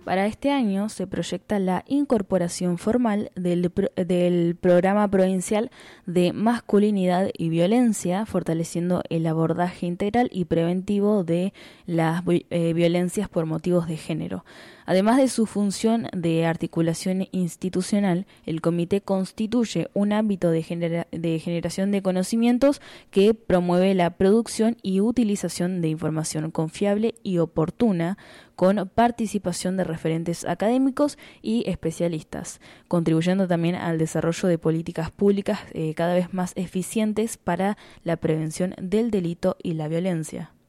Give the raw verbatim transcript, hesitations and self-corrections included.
Para este año se proyecta la incorporación formal del, del Programa Provincial de Masculinidad y Violencia, fortaleciendo el abordaje integral y preventivo de las eh, violencias por motivos de género. Además de su función de articulación institucional, el comité constituye un ámbito de, genera- de generación de conocimientos que promueve la producción y utilización de información confiable y oportuna, con participación de referentes académicos y especialistas, contribuyendo también al desarrollo de políticas públicas eh, cada vez más eficientes para la prevención del delito y la violencia.